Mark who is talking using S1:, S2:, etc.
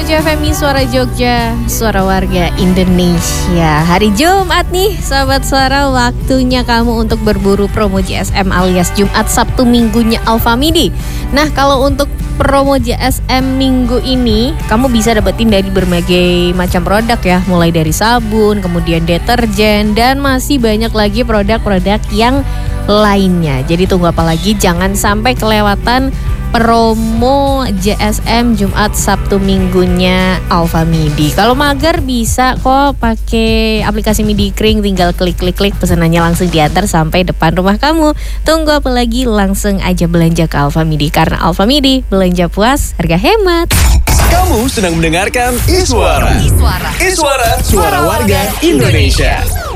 S1: Jogja Femi, Suara Jogja, Suara Warga Indonesia. Hari Jumat nih sahabat Suara, waktunya kamu untuk berburu promo JSM alias Jumat Sabtu Minggunya Alfamidi. Nah, kalau untuk promo JSM minggu ini kamu bisa dapetin dari berbagai macam produk ya, mulai dari sabun, kemudian deterjen, dan masih banyak lagi produk-produk yang lainnya. Jadi tunggu apa lagi, jangan sampai kelewatan promo JSM Jumat Sabtu Minggunya Alfamidi. Kalau mager bisa kok pakai aplikasi Midi Kring, tinggal klik pesanannya langsung diantar sampai depan rumah kamu. Tunggu apa lagi, langsung aja belanja ke Alfamidi, karena Alfamidi belanja puas, harga hemat.
S2: Kamu sedang mendengarkan Iswara. Suara warga Indonesia.